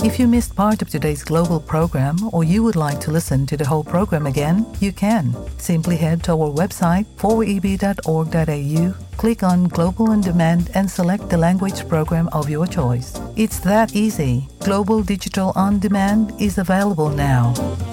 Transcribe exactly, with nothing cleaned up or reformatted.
If you missed part of today's global program or you would like to listen to the whole program again, you can. Simply head to our website, four e b dot org dot a u, click on Global On Demand and select the language program of your choice. It's that easy. Global Digital On Demand is available now.